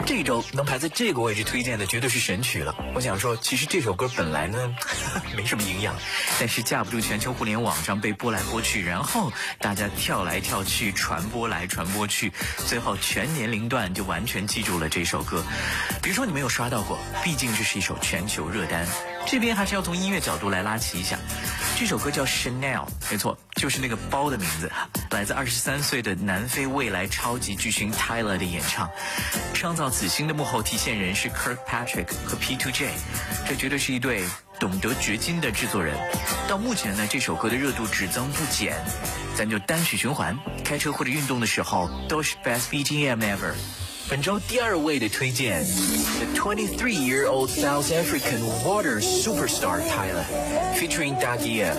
这周能排在这个位置推荐的绝对是神曲了。我想说，其实这首歌本来呢没什么营养，但是架不住全球互联网上被播来播去，然后大家跳来跳去，传播来传播去，最后全年龄段就完全记住了这首歌。比如说你没有刷到过，毕竟这是一首全球热单。这边还是要从音乐角度来拉齐一下，这首歌叫 Chanel， 没错，就是那个包的名字，来自23岁的南非未来超级巨星 Tyler 的演唱。创造此星的幕后体现人是 Kirkpatrick 和 P2J， 这绝对是一对懂得掘金的制作人。到目前呢，这首歌的热度只增不减，咱就单曲循环，开车或者运动的时候都是 best BGM ever。本周第2位的推荐 The 23-year-old South African water superstar Tyler featuring Dagia